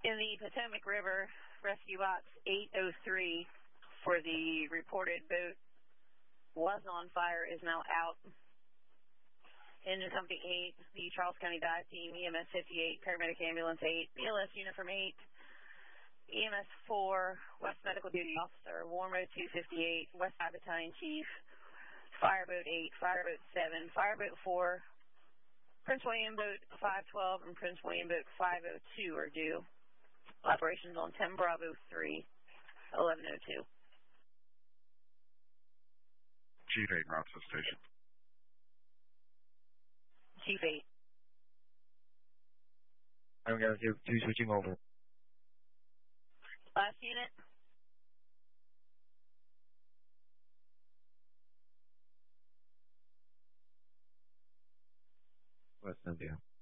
In the Potomac River, Rescue Box 803 for the reported boat was on fire is now out. Engine Company 8, the Charles County Dive Team, EMS 58, Paramedic Ambulance 8, BLS Uniform 8, EMS 4, West Medical Duty Officer, Warm Road 258, West Side Battalion Chief, Fireboat 8, Fireboat 7, Fireboat 4, Prince William Boat 512, and Prince William Boat 502 are due. Operations on 10 Bravo 3, 1102. Chief 8, route to station. Chief 8. I'm going to do 2 switching over. Last unit. West India.